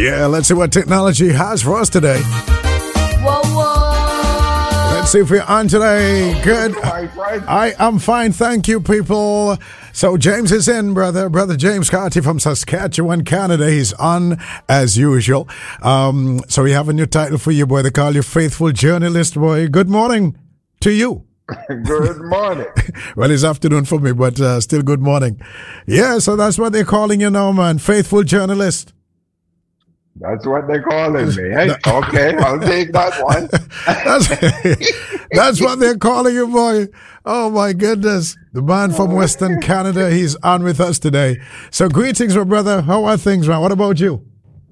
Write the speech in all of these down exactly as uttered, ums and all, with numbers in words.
Yeah, let's see what technology has for us today. Whoa, whoa. Let's see if we're on today. Good. I am fine, thank you, people. So James is in, brother. Brother James Carty from Saskatchewan, Canada. He's on as usual. Um, so we have a new title for you, boy. They call you Faithful Journalist, boy. Good morning to you. Good morning. Well, it's afternoon for me, but uh, still good morning. Yeah, so that's what they're calling you now, man. Faithful Journalist. That's what they're calling me. Hey, okay, I'll take that one. that's, that's what they're calling you, boy. Oh, my goodness. The man from Western Canada, he's on with us today. So greetings, my brother. How are things, man? What about you?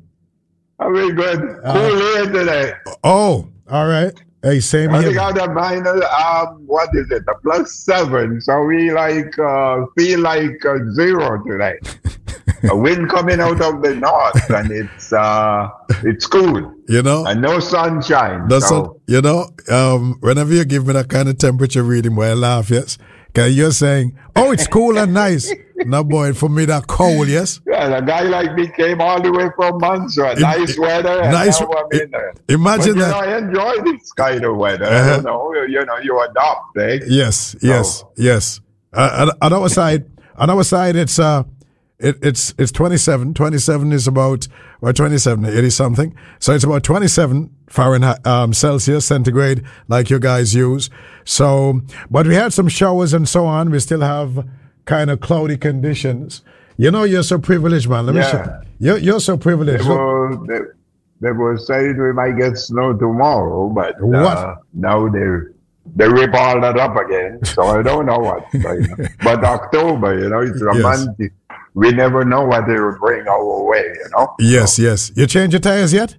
I'm really good. Cool Uh, here today. Oh, all right. Hey, same I here. think out of minus, um, what is it? A plus seven. So we like uh, feel like uh, zero today. A wind coming out of the north, and it's uh, it's cool. You know, and no sunshine. That's so. what, you know, um, whenever you give me that kind of temperature reading, where I laugh, yes, because you're saying, oh, it's cool and nice. No, boy, for me, that cold, yes. Yeah, a guy like me came all the way from Montreal. Nice weather. And nice. Now I'm in there. Imagine but, that. You know, I enjoy this kind of weather. Uh-huh. You know, you know, you adopt, eh? Yes, yes, so. yes. Uh, on our side, on our side, it's uh, it, it's it's twenty-seven. twenty-seven is about or twenty-seven, eighty something. So it's about twenty-seven Fahrenheit, um, Celsius, centigrade, like you guys use. So, but we had some showers and so on. We still have kind of cloudy conditions. You know, you're so privileged, man. Let me yeah. show you're you're so privileged. They were, they, they were saying we might get snow tomorrow, but uh, what? now they they rip all that up again. So I don't know what. But, but October, you know, it's a Yes. month. We never know what they will bring our way, you know. Yes, so. yes. You change your tires yet?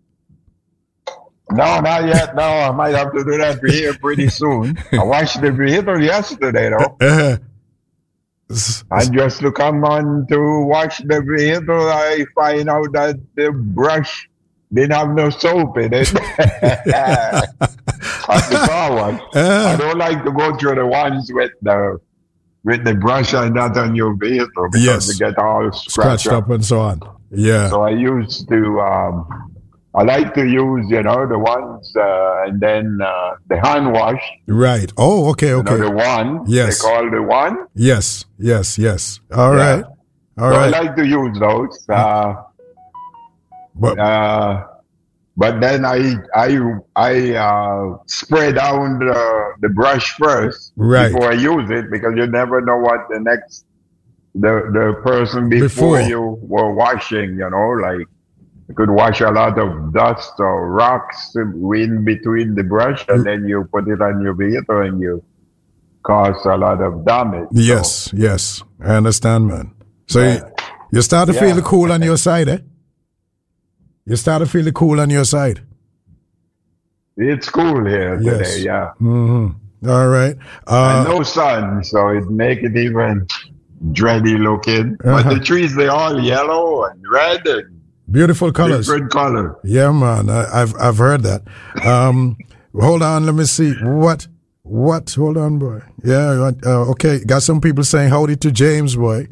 No, not yet. No, I might have to do that here pretty soon. I watched the vehicle yesterday, though. Uh, And just to come on to watch the vehicle, I find out that the brush didn't have no soap in it. At the car wash. Uh, I don't like to go through the ones with the with the brush and that on your vehicle because Yes. they get all scratched, scratched up up. and so on. Yeah. So I used to, um, I like to use, you know, the ones uh, and then uh, the hand wash. Right. Oh, okay, You okay. know, the one. Yes. They call the one. Yes, yes, yes. All Yeah. right. All so right. I like to use those. Uh, But uh, but then I I I uh, spray down the, the brush first Right. before I use it because you never know what the next the the person before, Before. you were washing. You know, like you could wash a lot of dust or rocks in between the brush, and then you put it on your vehicle and you cause a lot of damage. So, yes, yes. I understand, man. So Yeah. you, you start to feel Yeah. the cool on your side, eh? You start to feel the cool on your side. it's cool here Yes. today. Yeah. Mm-hmm. All right. Uh, And no sun, so it make it even dready looking. But Uh-huh. the trees, they all yellow and red and beautiful colors. different color. Yeah, man. I, I've I've heard that. Um, hold on. Let me see. What? What? Hold on, boy. Yeah. Uh, okay. Got some people saying howdy to James, boy.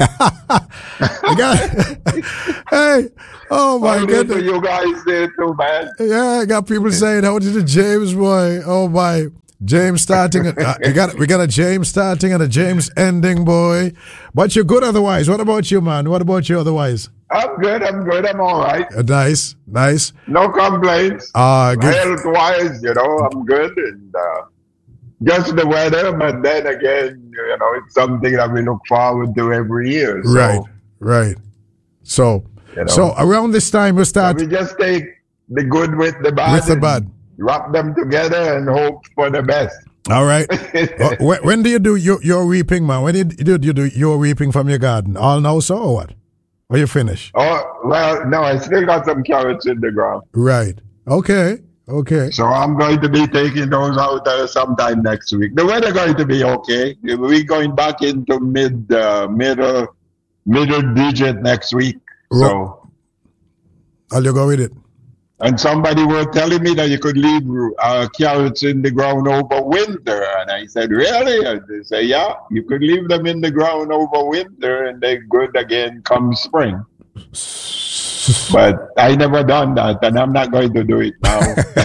I got, hey. Oh my How goodness. do you guys there too, man? Yeah, I got people saying howdy to James, boy. Oh my. James starting. Uh, we got we got a James starting and a James ending, boy. But you're good otherwise. What about you, man? What about you otherwise? I'm good, I'm good, I'm all right. Uh, nice, nice. No complaints. Uh, good. Health-wise, you know, I'm good. And uh, just the weather, but then again, you know, it's something that we look forward to every year. So, Right, right. So, You know. so around this time we start we just take the good with the bad. with the and bad. Wrap them together and hope for the best. All right. Uh, when, when do you do your, your reaping, man? When did you do you do your reaping from your garden? All now, so or what? Or you finish? Oh, well, no, I still got some carrots in the ground. Right. Okay. Okay. So I'm going to be taking those out uh, sometime next week. The weather going to be okay. We're going back into mid, uh, middle, middle digit next week. So, I'll you go with it. and somebody were telling me that you could leave uh, carrots in the ground over winter. And I said, really? And they say, yeah, you could leave them in the ground over winter and they're good again come spring. But I never done that, and I'm not going to do it now.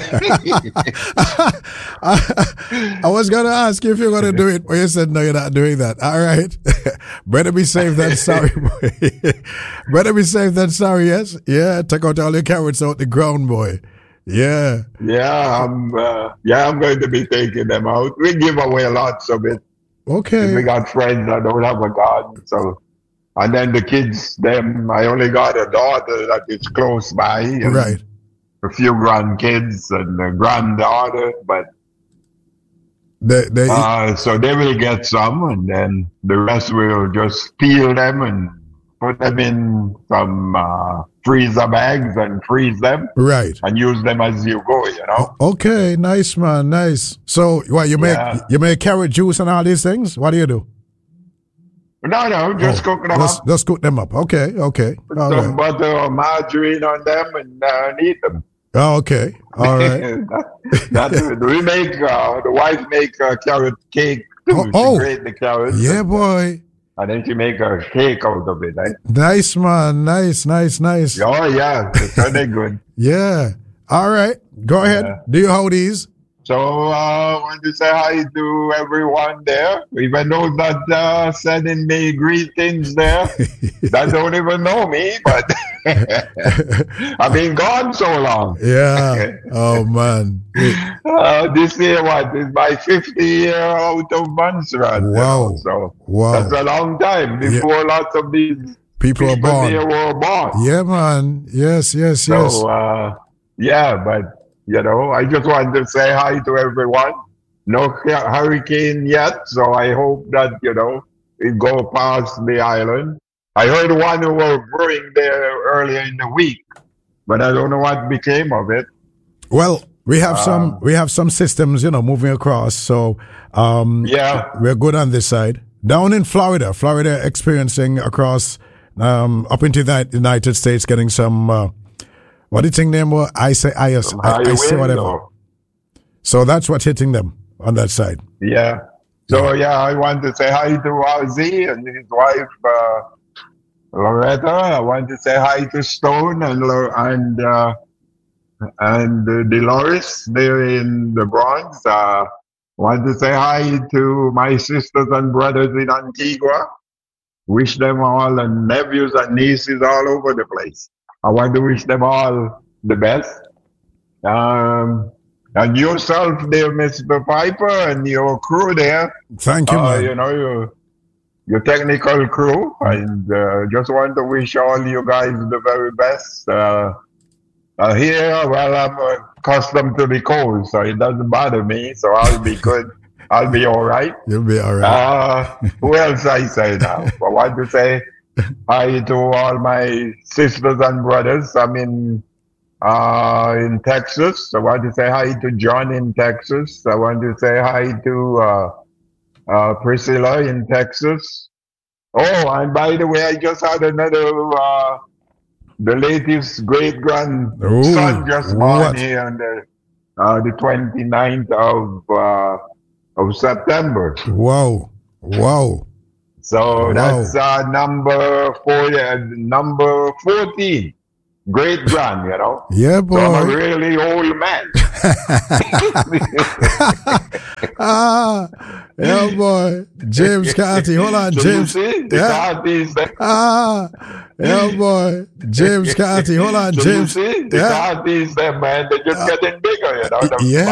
I, I was going to ask you if you're going to do it, but you said no, you're not doing that. All right. Better be safe than sorry, boy. Better be safe than sorry, yes? Yeah, take out all your carrots out the ground, boy. Yeah. Yeah, I'm, uh, yeah, I'm going to be taking them out. We give away lots of it. Okay. We got friends that don't have a garden, so... And then the kids, them, I only got a daughter that is close by. And right. A few grandkids and a granddaughter, but they, they, uh, so they will get some, and then the rest will just peel them and put them in some uh, freezer bags and freeze them. Right. And use them as you go, you know. Okay, nice, man, nice. So, what, you make, yeah. you make carrot juice and all these things? What do you do? No, no, just oh, cook them just, up. Just cook them up. Okay, okay. Put all some right. butter or margarine on them and uh, eat them. Oh, okay. All right. that, that's it. We make, uh, the wife make a carrot cake too. Oh, she oh. grate the carrots. Yeah, boy. And then she make a cake out of it, eh? Nice, man. Nice, nice, nice. Oh, yeah. It's really good. Yeah. All right. Go ahead. Yeah. Do your howdies. So, uh, I want to say hi to everyone there, even those that uh, sending me greetings there, that don't even know me, but I've been gone so long. Yeah. Oh, man. Uh, this year, what, is my fifty year out of Montserrat. Wow. You know, so wow. That's a long time before yeah. lots of these people, people are born. Here were born. Yeah, man. Yes, yes, so, yes. So, uh, yeah, but. You know, I just wanted to say hi to everyone. No hurricane yet, so I hope that, you know, it go past the island. I heard one who was brewing there earlier in the week, but I don't know what became of it. Well, we have um, some we have some systems, you know, moving across, so um, yeah, we're good on this side. Down in Florida, Florida experiencing across um, up into the United States, getting some. Uh, What did you name was? I say I, I, I say whatever. Or? So that's what's hitting them on that side. Yeah. So yeah, I want to say hi to Ozzy and his wife uh, Loretta. I want to say hi to Stone and and uh, and uh, Dolores there in the Bronx. Uh, I want to say hi to my sisters and brothers in Antigua. Wish them all and nephews and nieces all over the place. I want to wish them all the best. Um, and yourself there, Mister Piper, and your crew there. Thank you, uh, man. You know, your, your technical crew. And uh, just want to wish all you guys the very best. Uh, uh, here, well, I'm accustomed to the cold, so it doesn't bother me. So I'll be good. I'll be all right. You'll be all right. Uh, who else I say now? I want to say hi to all my sisters and brothers. I'm in, uh, in Texas. I want to say hi to John in Texas. I want to say hi to uh, uh, Priscilla in Texas. Oh, and by the way, I just had another, uh, the latest great-grandson just born what? here on the, uh, the twenty-ninth of, uh, of September. Wow. Wow. So wow. that's uh, number four, uh, number fourteen, great grand, you know. Yeah, boy. So I'm a really old man. ah, yeah, boy. James Carty, hold on, so James. You see, the yeah. Cartys, they, ah, yeah, boy. James Carty, hold on, so James. You see, the yeah. Cartys, them man, they're just uh, getting bigger, you know. The yeah.